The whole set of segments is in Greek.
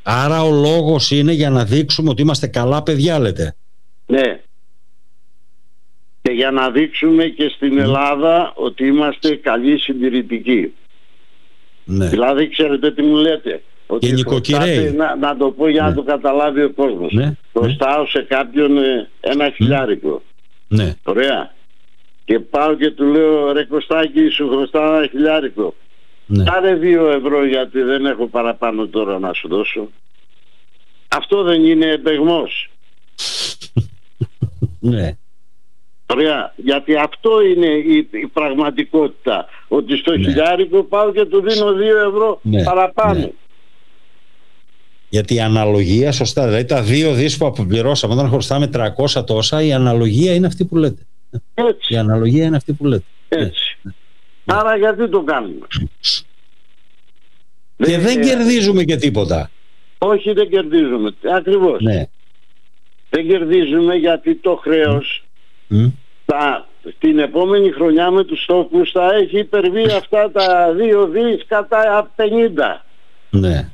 Άρα ο λόγος είναι για να δείξουμε ότι είμαστε καλά παιδιά, λέτε. Ναι. Και για να δείξουμε και στην Ελλάδα ότι είμαστε καλοί συντηρητικοί. Ναι. Δηλαδή, ξέρετε τι μου λέτε? Ότι και νοικοκυρέοι. Να το πω για να το καταλάβει ο κόσμος. Ναι. Χρωστάω σε κάποιον ένα χιλιάρικο. Ναι. Ωραία. Και πάω και του λέω, ρε Κωστάκη, σου χρωστάω ένα χιλιάρικο. Ναι. Κάνε 2 ευρώ γιατί δεν έχω παραπάνω τώρα να σου δώσω. Αυτό δεν είναι εμπεγμός? Ναι. Ωραία. Γιατί αυτό είναι η πραγματικότητα. Ότι στο χιλιάρικο πάω και του δίνω 2 ευρώ παραπάνω. Ναι. Γιατί η αναλογία, σωστά, δηλαδή τα 2 δις που αποπληρώσαμε όταν χρωστάμε 300 τόσα, η αναλογία είναι αυτή που λέτε. Έτσι. Η αναλογία είναι αυτή που λέτε. Έτσι. Άρα γιατί το κάνουμε? Και δεν κερδίζουμε και τίποτα. Όχι, δεν κερδίζουμε. Ακριβώς. Ναι. Δεν κερδίζουμε γιατί το χρέος την επόμενη χρονιά με τους στόχους θα έχει υπερβεί αυτά τα 2 δις κατά 50. Ναι.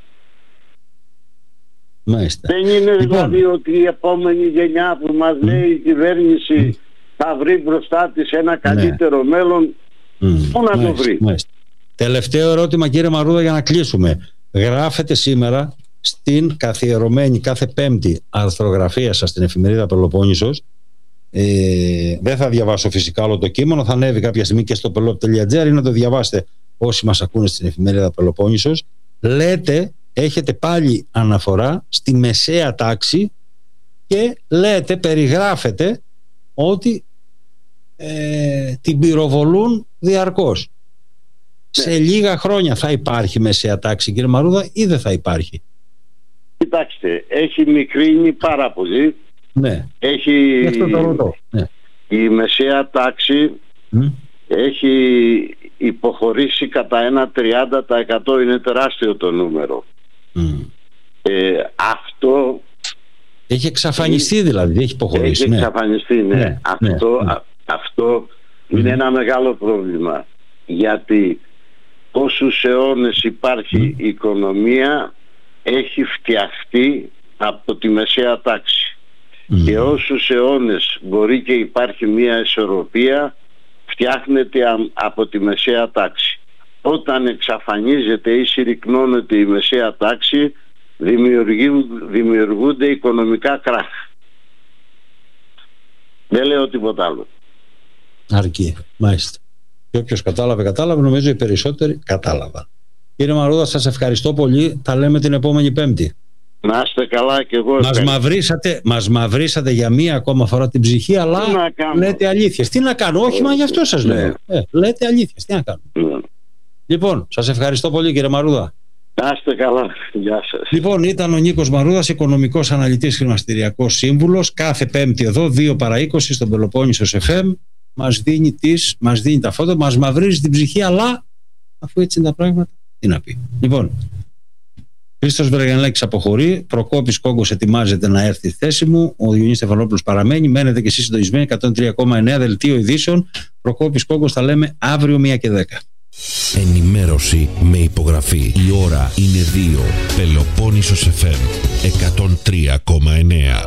Μάλιστα. Δεν είναι δηλαδή ότι η επόμενη γενιά που μας λέει η κυβέρνηση θα βρει μπροστά της ένα καλύτερο μέλλον. Πού να το βρει? Μάλιστα. Τελευταίο ερώτημα, κύριε Μαρούδα, για να κλείσουμε. Γράφετε σήμερα στην καθιερωμένη κάθε Πέμπτη αρθρογραφία σας στην εφημερίδα Πελοπόννησος. Δεν θα διαβάσω φυσικά όλο το κείμενο, θα ανέβει κάποια στιγμή και στο pelop.gr ή να το διαβάσετε όσοι μας ακούνε στην εφημερίδα Πελοπόννησος. Λέτε, έχετε πάλι αναφορά στη μεσαία τάξη και λέτε, περιγράφετε ότι την πυροβολούν διαρκώς. Σε λίγα χρόνια θα υπάρχει μεσαία τάξη, κύριε Μαρούδα, ή δεν θα υπάρχει? Κοιτάξτε, έχει μικρύνει πάρα πολύ. Ναι. Έχει... Αυτό το ρωτώ. Ναι. Η μεσαία τάξη έχει υποχωρήσει κατά ένα 30%. Είναι τεράστιο το νούμερο. Αυτό έχει εξαφανιστεί, δηλαδή έχει υποχωρήσει. Έχει εξαφανιστεί, ναι. Αυτό είναι ένα μεγάλο πρόβλημα, γιατί όσους αιώνες υπάρχει η οικονομία έχει φτιαχτεί από τη μεσαία τάξη και όσους αιώνες μπορεί και υπάρχει μια ισορροπία, φτιάχνεται από τη μεσαία τάξη. Όταν εξαφανίζεται ή συρρυκνώνεται η μεσαία τάξη, δημιουργούνται οικονομικά κράχ. Δεν λέω τίποτα άλλο. Αρκεί, μάλιστα. Και όποιος κατάλαβε, νομίζω οι περισσότεροι κατάλαβαν. Κύριε Μαρούδα, σας ευχαριστώ πολύ. Τα λέμε την επόμενη Πέμπτη. Να είστε καλά και εγώ. Μας μαυρίσατε για μία ακόμα φορά την ψυχή, αλλά λέτε αλήθειες. Τι να κάνω, όχι, μα γι' αυτό σας λέω. Λέτε αλήθειες, τι να κάνω. Λοιπόν, σας ευχαριστώ πολύ, κύριε Μαρούδα. Να είστε καλά. Γεια σας. Λοιπόν, ήταν ο Νίκος Μαρούδας, οικονομικός αναλυτής, χρηματιστηριακός σύμβουλος. Κάθε Πέμπτη εδώ, 2 παρά 20 στον Πελοπόννησος FM. Μας δίνει τα φώτα, μας μαυρίζει την ψυχή, αλλά αφού έτσι είναι τα πράγματα, τι να πει. Λοιπόν, Χρήστος Βεργανλάκης αποχωρεί, Προκόπης Κόγκος ετοιμάζεται να έρθει στη θέση μου, ο Διονύσης Στεφανόπουλος παραμένει, μένετε και εσείς συντονισμένοι, 103,9 δελτίο ειδήσεων. Προκόπης Κόγκος, τα λέμε αύριο 1 και 10. Ενημέρωση με υπογραφή. Η ώρα είναι 2. Πελοπόννησος FM 103,9.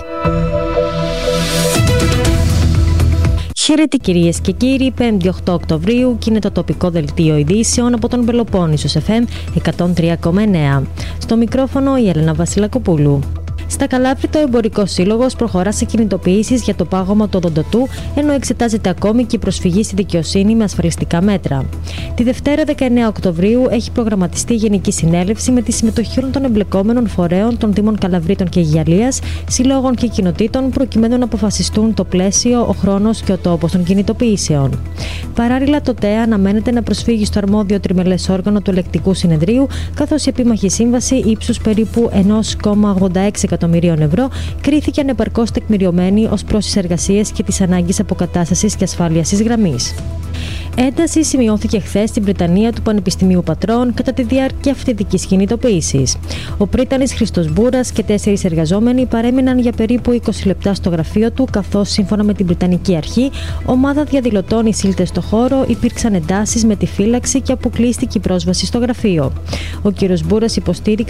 Χαίρετε κυρίες και κύριοι, 5η 8 Οκτωβρίου και είναι το τοπικό δελτίο ειδήσεων από τον Πελοπόννησος FM 103,9. Στο μικρόφωνο η Έλενα Βασιλακοπούλου. Στα Καλάβρη, το Εμπορικό Σύλλογος προχωρά σε κινητοποιήσεις για το πάγωμα του οδοντοτού, ενώ εξετάζεται ακόμη και η προσφυγή στη δικαιοσύνη με ασφαλιστικά μέτρα. Τη Δευτέρα 19 Οκτωβρίου έχει προγραμματιστεί Γενική Συνέλευση με τη συμμετοχή όλων των εμπλεκόμενων φορέων των Δήμων Καλαβρίτων και Αιγιαλίας, συλλόγων και κοινοτήτων, προκειμένου να αποφασιστούν το πλαίσιο, ο χρόνος και ο τόπος των κινητοποιήσεων. Παράλληλα, το ΤΕΑ αναμένεται να προσφύγει στο αρμόδιο τριμελές όργανο του Ελεκτικού Συνεδρίου, καθώς η επίμαχη σύμβαση ύψους περίπου 1,86 εκατομμυρίων ευρώ κρίθηκε ανεπαρκώς τεκμηριωμένη ως προς τις εργασίες και τις ανάγκες αποκατάστασης και ασφάλειας της γραμμής. Ένταση σημειώθηκε χθες στην Πριτανία του Πανεπιστημίου Πατρών κατά τη διάρκεια φοιτητικής κινητοποίησης. Ο πρίτανης Χριστός Μπούρας και 4 εργαζόμενοι παρέμειναν για περίπου 20 λεπτά στο γραφείο του, καθώς σύμφωνα με την Πριτανική Αρχή, ομάδα διαδηλωτών εισήλθε στο χώρο, υπήρξαν εντάσεις με τη φύλαξη και αποκλείστηκε η πρόσβαση στο γραφείο. Ο κ. Μπούρας υποστήριξε